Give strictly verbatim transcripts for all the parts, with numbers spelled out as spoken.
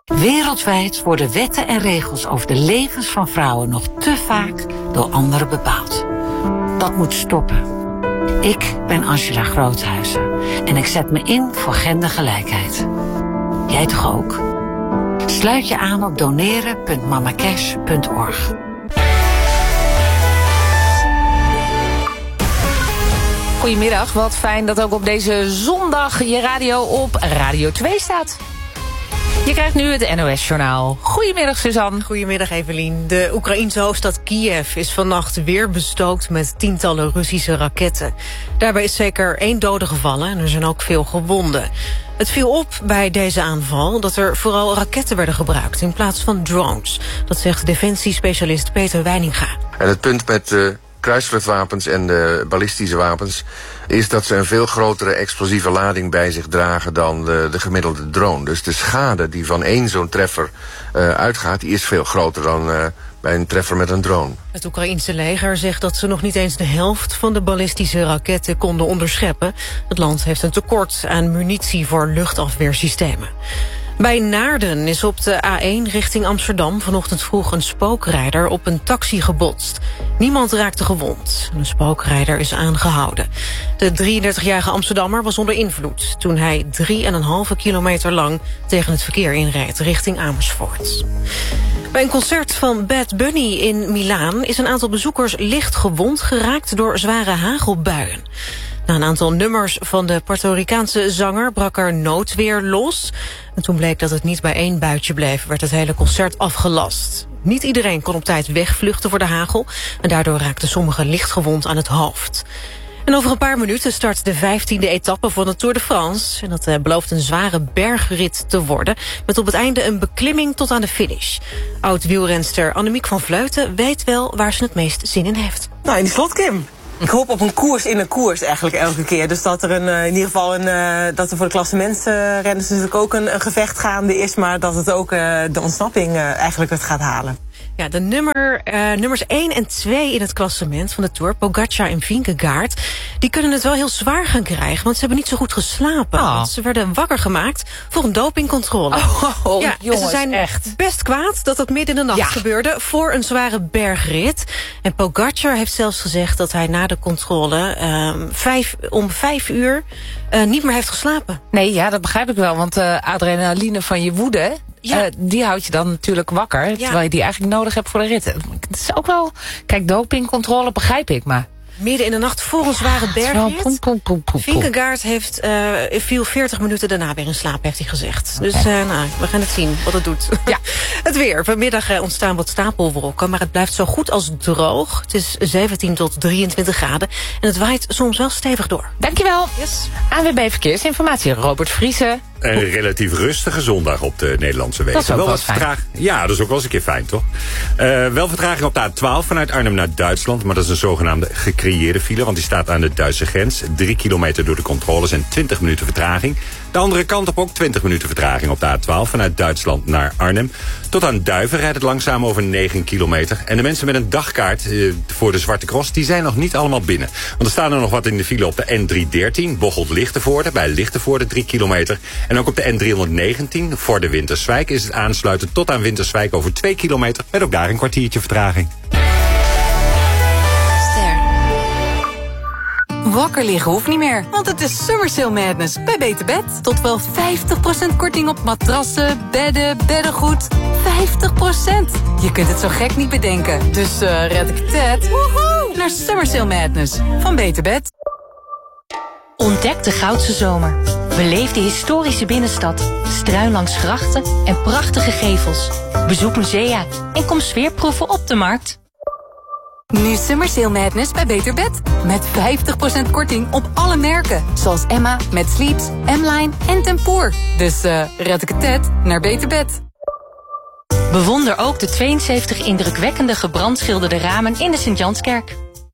Wereldwijd worden wetten en regels over de levens van vrouwen nog te vaak door anderen bepaald. Dat moet stoppen. Ik ben Angela Groothuizen en ik zet me in voor gendergelijkheid. Jij toch ook? Sluit je aan op doneren punt mamacash punt org. Goedemiddag, wat fijn dat ook op deze zondag je radio op Radio twee staat. Je krijgt nu het N O S-journaal. Goedemiddag, Suzanne. Goedemiddag, Evelien. De Oekraïense hoofdstad Kiev is vannacht weer bestookt met tientallen Russische raketten. Daarbij is zeker één dode gevallen en er zijn ook veel gewonden. Het viel op bij deze aanval dat er vooral raketten werden gebruikt in plaats van drones. Dat zegt defensiespecialist Peter Weininga. En het punt met de kruisvluchtwapens en de ballistische wapens is dat ze een veel grotere explosieve lading bij zich dragen dan de, de gemiddelde drone. Dus de schade die van één zo'n treffer uh, uitgaat, die is veel groter dan uh, bij een treffer met een drone. Het Oekraïense leger zegt dat ze nog niet eens de helft van de ballistische raketten konden onderscheppen. Het land heeft een tekort aan munitie voor luchtafweersystemen. Bij Naarden is op de A één richting Amsterdam vanochtend vroeg een spookrijder op een taxi gebotst. Niemand raakte gewond. Een spookrijder is aangehouden. De drieëndertigjarige Amsterdammer was onder invloed toen hij drie en een halve kilometer lang tegen het verkeer inreed richting Amersfoort. Bij een concert van Bad Bunny in Milaan is een aantal bezoekers licht gewond geraakt door zware hagelbuien. Na een aantal nummers van de Puerto Ricaanse zanger brak er noodweer los. En toen bleek dat het niet bij één buitje bleef, werd het hele concert afgelast. Niet iedereen kon op tijd wegvluchten voor de hagel en daardoor raakten sommigen lichtgewond aan het hoofd. En over een paar minuten start de vijftiende etappe van de Tour de France. En dat uh, belooft een zware bergrit te worden, met op het einde een beklimming tot aan de finish. Oud-wielrenster Annemiek van Vleuten weet wel waar ze het meest zin in heeft. Nou, in die slotkim. Ik hoop op een koers in een koers eigenlijk elke keer. Dus dat er een, in ieder geval een, uh, dat er voor de klassementsrenners natuurlijk ook een, een gevecht gaande is, maar dat het ook uh, de ontsnapping uh, eigenlijk het gaat halen. Ja, de nummer, uh, nummers één en twee in het klassement van de Tour, Pogacar en Vingegaard, die kunnen het wel heel zwaar gaan krijgen, want ze hebben niet zo goed geslapen. Oh. Want ze werden wakker gemaakt voor een dopingcontrole. Oh, oh, ja, jongens, ze zijn echt best kwaad dat dat midden in de nacht ja. gebeurde voor een zware bergrit. En Pogacar heeft zelfs gezegd dat hij na de controle um, vijf, om vijf uur uh, niet meer heeft geslapen. Nee, ja, dat begrijp ik wel, want de uh, adrenaline van je woede, ja. uh, die houdt je dan natuurlijk wakker, ja. terwijl je die eigenlijk nodig hebt voor de rit. Het is ook wel, kijk, dopingcontrole begrijp ik, maar midden in de nacht voor een zware ja, bergrit. Poem, poem, poem, poem. Vingegaard heeft, uh, viel veertig minuten daarna weer in slaap, heeft hij gezegd. Okay. Dus uh, nou, we gaan het zien wat het doet. Ja. Het weer. Vanmiddag uh, ontstaan wat stapelwolken, maar het blijft zo goed als droog. Het is zeventien tot drieëntwintig graden en het waait soms wel stevig door. Dankjewel. Yes. A N W B Verkeersinformatie, Robert Vriesen. Een relatief rustige zondag op de Nederlandse wegen. Dat is ook wel wel wat vertraging. Ja, dat is ook wel eens een keer fijn, toch? Uh, wel vertraging op de A twaalf vanuit Arnhem naar Duitsland. Maar dat is een zogenaamde gecreëerde file. Want die staat aan de Duitse grens. Drie kilometer door de controles en twintig minuten vertraging. De andere kant op ook twintig minuten vertraging op de A twaalf vanuit Duitsland naar Arnhem. Tot aan Duiven rijdt het langzaam over negen kilometer. En de mensen met een dagkaart uh, voor de Zwarte Cross, die zijn nog niet allemaal binnen. Want er staan er nog wat in de file op de N driehonderddertien, Bocholt-Lichtenvoorde. Bij Lichtenvoorde drie kilometer. En ook op de N driehonderdnegentien, voor de Winterswijk, is het aansluiten tot aan Winterswijk over twee kilometer. Met ook daar een kwartiertje vertraging. Wakker liggen hoeft niet meer, want het is Summer Sale Madness bij Beter Bed. Tot wel vijftig procent korting op matrassen, bedden, beddengoed. vijftig procent. Je kunt het zo gek niet bedenken. Dus uh, red ik het woehoe, naar Summer Sale Madness van Beter Bed. Ontdek de Goudse Zomer. Beleef de historische binnenstad, struin langs grachten en prachtige gevels. Bezoek musea en kom sfeerproeven op de markt. Nu Summer Sale Madness bij Beter Bed. Met vijftig procent korting op alle merken. Zoals Emma, met Sleeps, M-Line en Tempoor. Dus uh, red ik het net naar Beter Bed. Bewonder ook de tweeënzeventig indrukwekkende gebrandschilderde ramen in de Sint-Janskerk.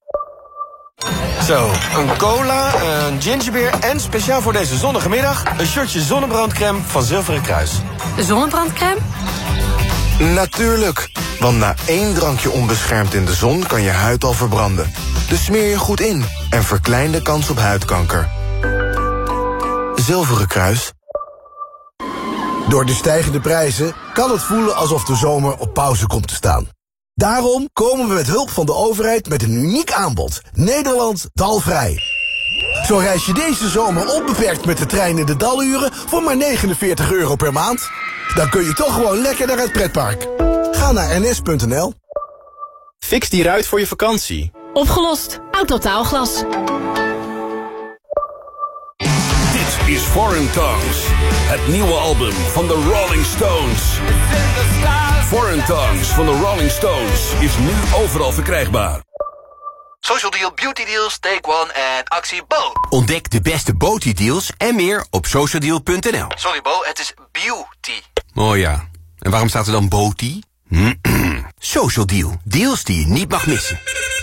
Zo, een cola, een gingerbeer en speciaal voor deze zonnige middag een shotje zonnebrandcrème van Zilveren Kruis. Zonnebrandcrème? Natuurlijk, want na één drankje onbeschermd in de zon kan je huid al verbranden. Dus smeer je goed in en verklein de kans op huidkanker. Zilveren Kruis. Door de stijgende prijzen kan het voelen alsof de zomer op pauze komt te staan. Daarom komen we met hulp van de overheid met een uniek aanbod. Nederland dalvrij. Zo reis je deze zomer onbeperkt met de trein in de daluren voor maar negenenveertig euro per maand. Dan kun je toch gewoon lekker naar het pretpark. Ga naar n s punt n l. Fix die ruit voor je vakantie. Opgelost. Autotaalglas. Dit is Foreign Tongues, het nieuwe album van de Rolling Stones. Foreign Tongues van de Rolling Stones is nu overal verkrijgbaar. Social Deal, Beauty Deals, Take One en actie Bo. Ontdek de beste Beauty Deals en meer op socialdeal punt n l. Sorry Bo, het is beauty. Oh ja, en waarom staat er dan Beauty? Social Deal, deals die je niet mag missen.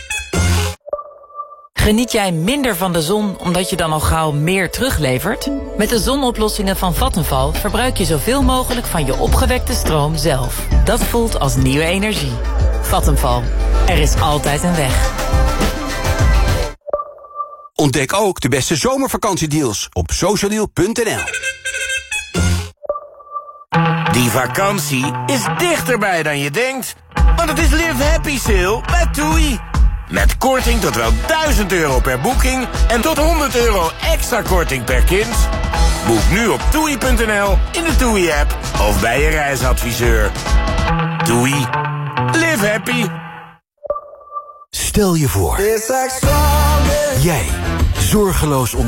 Geniet jij minder van de zon omdat je dan al gauw meer teruglevert? Met de zonoplossingen van Vattenfall verbruik je zoveel mogelijk van je opgewekte stroom zelf. Dat voelt als nieuwe energie. Vattenfall. Er is altijd een weg. Ontdek ook de beste zomervakantiedeals op socialdeal punt n l. Die vakantie is dichterbij dan je denkt. Want het is Live Happy Sale bij TUI. Met korting tot wel duizend euro per boeking en tot honderd euro extra korting per kind. Boek nu op toei punt n l, in de TUI-app of bij je reisadviseur. TUI. Live happy. Stel je voor. Jij, zorgeloos onder